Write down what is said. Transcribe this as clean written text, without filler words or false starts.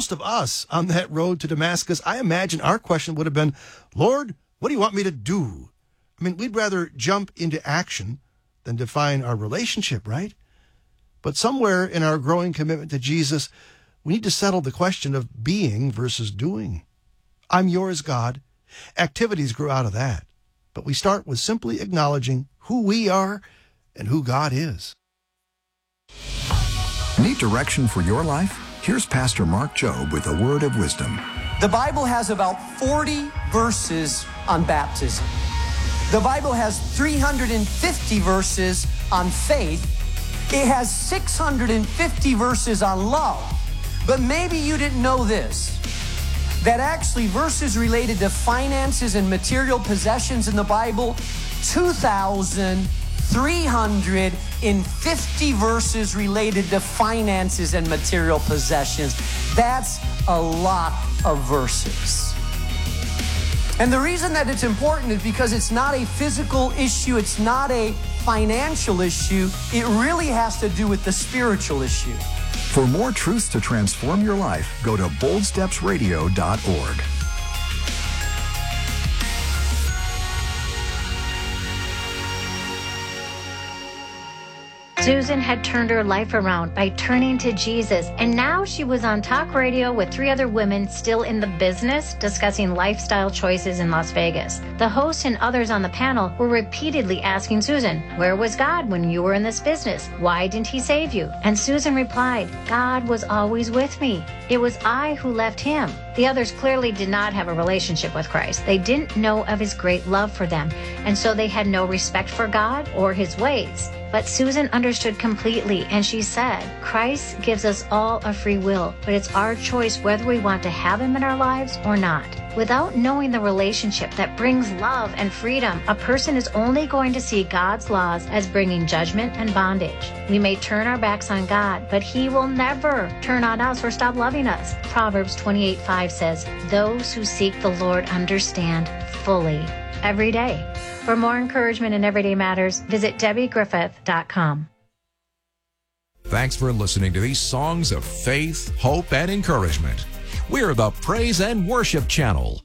most of us on that road to Damascus, I imagine our question would have been, Lord, what do you want me to do? I mean, we'd rather jump into action than define our relationship, right? But somewhere in our growing commitment to Jesus, we need to settle the question of being versus doing. I'm yours, God. Activities grew out of that. But we start with simply acknowledging who we are and who God is. Need direction for your life? Here's Pastor Mark Jobe with a word of wisdom. The Bible has about 40 verses on baptism. The Bible has 350 verses on faith. It has 650 verses on love. But maybe you didn't know this, that actually verses related to finances and material possessions in the Bible, 2,350 verses related to finances and material possessions. That's a lot of verses. And the reason that it's important is because it's not a physical issue, it's not a financial issue, it really has to do with the spiritual issue. For more truths to transform your life, go to boldstepsradio.org. Susan had turned her life around by turning to Jesus, and now she was on talk radio with 3 other women still in the business discussing lifestyle choices in Las Vegas. The host and others on the panel were repeatedly asking Susan, where was God when you were in this business? Why didn't he save you? And Susan replied, God was always with me. It was I who left him. The others clearly did not have a relationship with Christ. They didn't know of his great love for them, and so they had no respect for God or his ways. But Susan understood completely, and she said, Christ gives us all a free will, but it's our choice whether we want to have him in our lives or not. Without knowing the relationship that brings love and freedom, a person is only going to see God's laws as bringing judgment and bondage. We may turn our backs on God, but he will never turn on us or stop loving us. Proverbs 28:5 says, those who seek the Lord understand fully every day. For more encouragement in everyday matters, visit DebbieGriffith.com. Thanks for listening to these songs of faith, hope, and encouragement. We're the Praise and Worship Channel.